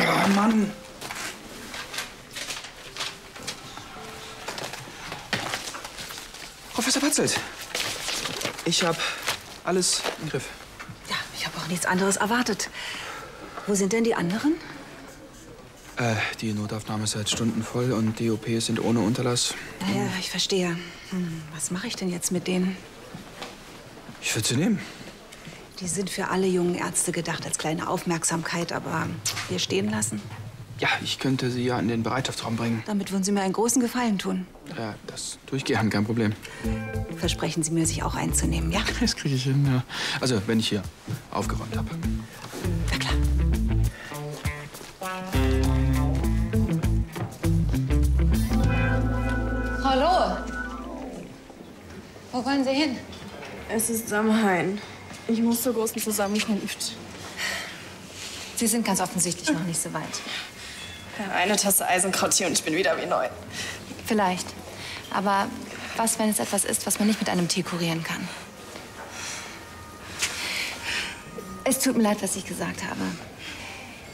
Oh, Mann. Professor Patzelt, ich habe alles im Griff. Ja, ich habe auch nichts anderes erwartet. Wo sind denn die anderen? Die Notaufnahme ist seit Stunden voll und die OPs sind ohne Unterlass. Ja, ich verstehe. Was mache ich denn jetzt mit denen? Ich würde sie nehmen. Die sind für alle jungen Ärzte gedacht als kleine Aufmerksamkeit, aber wir stehen lassen. Ja, ich könnte sie ja in den Bereitschaftsraum bringen. Damit würden Sie mir einen großen Gefallen tun. Ja, das tue ich gern, kein Problem. Versprechen Sie mir, sich auch einzunehmen, ja? Das kriege ich hin, ja. Also, wenn ich hier aufgeräumt habe. Na klar. Hallo. Wo wollen Sie hin? Es ist Samhain. Ich muss zur großen Zusammenkunft. Sie sind ganz offensichtlich noch nicht so weit. Eine Tasse Eisenkraut hier und ich bin wieder wie neu. Vielleicht. Aber was, wenn es etwas ist, was man nicht mit einem Tee kurieren kann? Es tut mir leid, was ich gesagt habe.